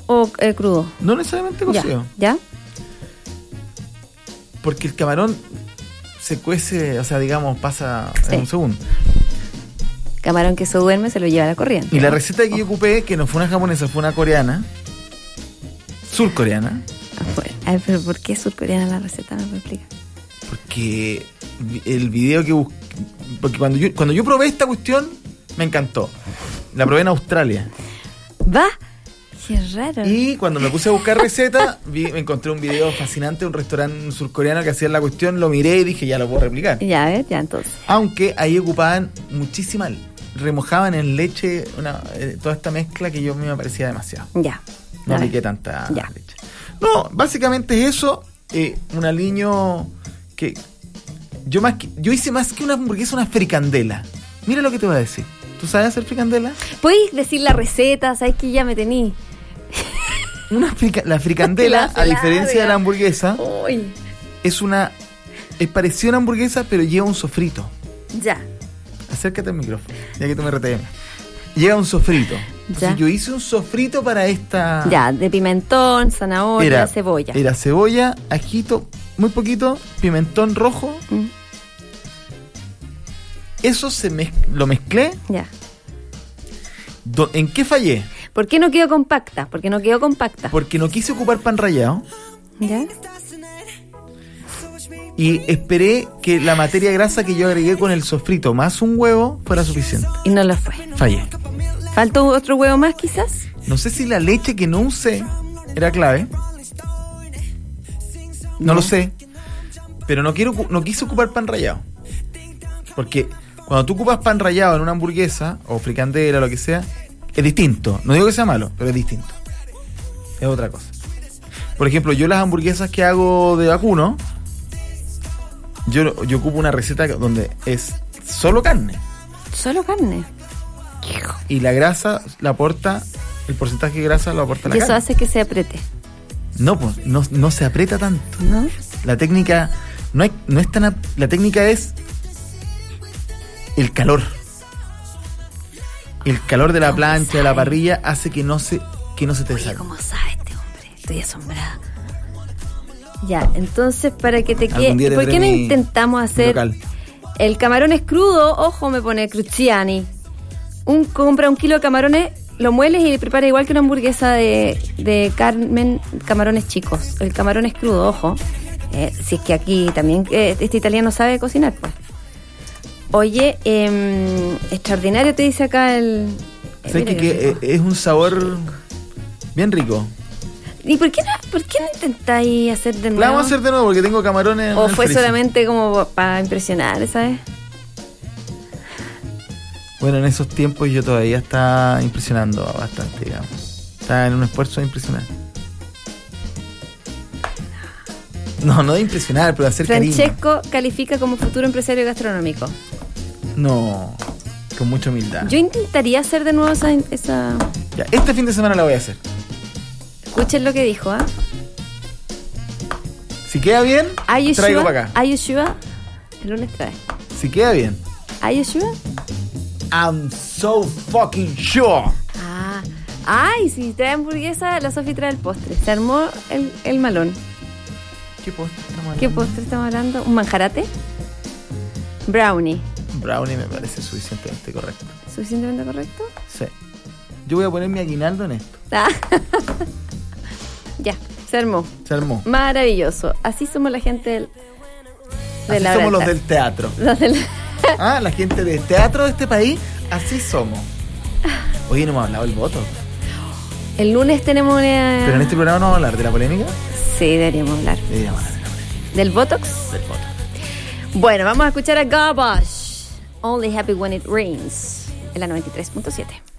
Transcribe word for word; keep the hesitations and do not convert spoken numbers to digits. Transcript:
o eh, crudo? No necesariamente cocido. ¿Ya? ¿Ya? Porque el camarón se cuece, o sea, digamos, pasa Sí. en un segundo. Camarón que se duerme se lo lleva a la corriente. Y la ¿no? receta que yo ocupé, que no fue una japonesa, fue una coreana, surcoreana, Ah, bueno. Ay, pero ¿por qué es surcoreana la receta? ¿Me puede explicar? porque el video que busqué, porque cuando yo, cuando yo probé esta cuestión, me encantó. La probé en Australia. ¿Va? Qué raro. Y cuando me puse a buscar recetas, vi, me encontré un video fascinante de un restaurante surcoreano que hacía la cuestión, lo miré y dije, ya lo puedo replicar. Ya, a ver, ya entonces. Aunque ahí ocupaban muchísima, remojaban en leche una, eh, toda esta mezcla que yo a mí me parecía demasiado. Ya. No A ver. apliqué tanta Ya. leche. No, básicamente es eso, eh, un aliño que yo más que, yo hice más que una hamburguesa, una fricandela. Mira lo que te voy a decir. ¿Tú sabes hacer fricandela? ¿Puedes decir la receta? ¿Sabes que ya me tení? Una frica, la fricandela, La a diferencia larga. de la hamburguesa, Uy. es una es parecida a una hamburguesa, pero lleva un sofrito. Ya. Acércate al micrófono, ya que tú me retemes. Lleva un sofrito. Entonces Ya. yo hice un sofrito para esta. Ya, de pimentón, zanahoria, Era, cebolla. Era cebolla, ajito, muy poquito, pimentón rojo. Mm, Eso se mez- lo mezclé. ya. Do- ¿En qué fallé? ¿Por qué no quedó compacta? Porque no quedó compacta. Porque no quise ocupar pan rallado ¿Ya? y esperé que la materia grasa que yo agregué con el sofrito más un huevo fuera suficiente. Y no lo fue. Fallé. ¿Faltó otro huevo más quizás? No sé si la leche que no usé era clave. No lo sé. Pero no quiero no quise ocupar pan rallado. Porque cuando tú ocupas pan rallado en una hamburguesa o fricandela o lo que sea, es distinto. No digo que sea malo, pero es distinto. Es otra cosa. Por ejemplo, yo las hamburguesas que hago de vacuno, yo, yo ocupo una receta donde es solo carne. Solo carne. Y la grasa la aporta, el porcentaje de grasa lo aporta la Y eso carne. hace que se apriete, No, pues, no, no se aprieta tanto. ¿no? La técnica no, hay, no es tan... ap- La técnica es el calor. El calor de la ¿Cómo plancha, de la sabe? parrilla, hace que no se, que no se te Oye, salga. ¿cómo sabe este hombre? Estoy asombrada. Ya, entonces para que te Algún día quede... ¿Por qué no tendré mi- intentamos mi hacer... local. El camarón es crudo, ojo, me pone Cruciani. Un, compra un kilo de camarones, lo mueles y prepara igual que una hamburguesa de, de Carmen, camarones chicos. El camarón es crudo, ojo. Eh, si es que aquí también eh, este italiano sabe cocinar, pues. Oye, eh, extraordinario te dice acá el... eh, ¿Sabes mira que, qué que rico. es, es un sabor bien rico? ¿Y por qué no, por qué no intentáis hacer de nuevo? La vamos a hacer de nuevo porque tengo camarones en ¿O el fue freezer. solamente como para impresionar, sabes? Bueno, en esos tiempos yo todavía estaba impresionando bastante, digamos. Estaba en un esfuerzo de impresionar. No, no de impresionar, pero de hacer cariño. Francesco califica como futuro empresario gastronómico. No, con mucha humildad. Yo intentaría hacer de nuevo esa... esa... Ya, este fin de semana la voy a hacer. Escuchen lo que dijo, ¿ah? Si queda bien, ¿Are you traigo sure? para acá. ¿Are you sure? El lunes trae. Si queda bien. ¿Are you sure? I'm so fucking sure. Ah. Ay, si trae hamburguesa, la Sofi trae el postre. Se armó el, el malón. ¿Qué postre estamos hablando? ¿Qué postre estamos hablando? ¿Un manjarate? Brownie. Brownie me parece suficientemente correcto. ¿Suficientemente correcto? Sí. Yo voy a poner mi aguinaldo en esto. Ah. Ya, se armó. Se armó. Maravilloso. Así somos la gente del... de Así la somos los Brata. del teatro. Los del... Ah, la gente del teatro de este país, así somos. Oye, no hemos hablado del voto. El lunes tenemos una... Pero en este programa no vamos a hablar de la polémica. Sí, deberíamos hablar. Deberíamos hablar de la polémica. ¿Del Botox? Del voto. Bueno, vamos a escuchar a Garbage. Only happy when it rains. En la noventa y tres punto siete.